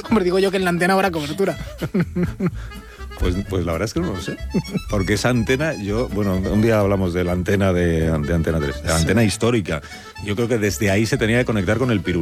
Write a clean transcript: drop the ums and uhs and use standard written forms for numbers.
Hombre, digo yo que en la antena habrá cobertura. Pues la verdad es que no lo sé. Porque esa antena, un día hablamos de la antena de Antena 3, de la antena histórica. Yo creo que desde ahí se tenía que conectar con el Pirul.